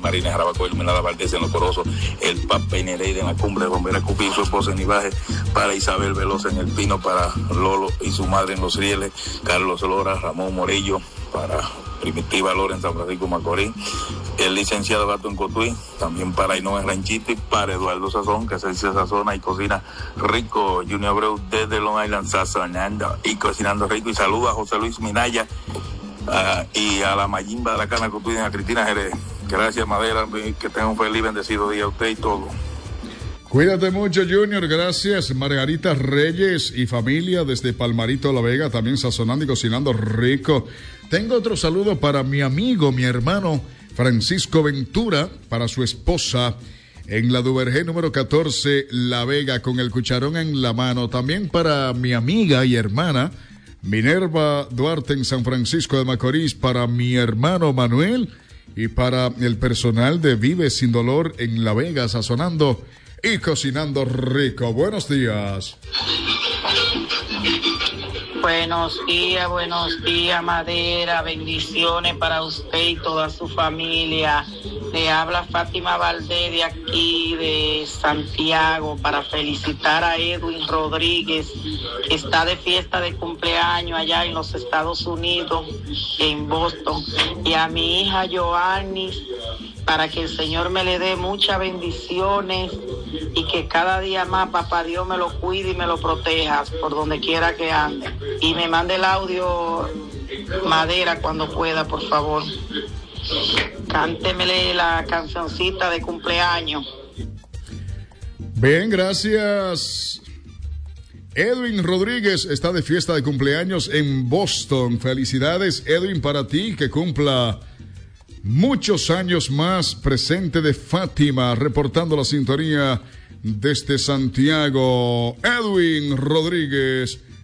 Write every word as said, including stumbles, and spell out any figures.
Marines Jarabacoa, Iluminada Valdés en Los Corozos, el Papa Nereida en la Cumbre, Bombera Cupí y su esposa en Ibaje, para Isabel Velosa en El Pino, para Lolo y su madre en Los Rieles, Carlos Lora, Ramón Morillo, para Primitiva Lora en San Francisco Macorís, el licenciado Gato en Cotuí, también para Ainhoa en Ranchito y para Eduardo Sazón, que se sazona y cocina rico, Junior Breu desde Long Island, sazonando y cocinando rico. Y saluda a José Luis Minaya uh, y a la Mayimba de la Cana Cotuí, a Cristina Jerez. Gracias, Madera, que tenga un feliz bendecido día a usted y todo. Cuídate mucho, Junior, gracias. Margarita Reyes y familia desde Palmarito La Vega, también sazonando y cocinando rico. Tengo otro saludo para mi amigo, mi hermano Francisco Ventura, para su esposa en la Duvergé número catorce, La Vega, con el cucharón en la mano. También para mi amiga y hermana Minerva Duarte en San Francisco de Macorís, para mi hermano Manuel y para el personal de Vive Sin Dolor en La Vega, sazonando y cocinando rico. Buenos días. Buenos días, buenos días, Madera. Bendiciones para usted y toda su familia. Le habla Fátima Valdés de aquí, de Santiago, para felicitar a Edwin Rodríguez, que está de fiesta de cumpleaños allá en los Estados Unidos, en Boston. Y a mi hija Joanny, para que el Señor me le dé muchas bendiciones y que cada día más papá Dios me lo cuide y me lo proteja por donde quiera que ande. Y me mande el audio, Madera, cuando pueda, por favor. Cántemele la cancioncita de cumpleaños. Bien, gracias. Edwin Rodríguez está de fiesta de cumpleaños en Boston. Felicidades, Edwin, para ti, que cumpla muchos años más. Presente de Fátima, reportando la sintonía desde Santiago. Edwin Rodríguez,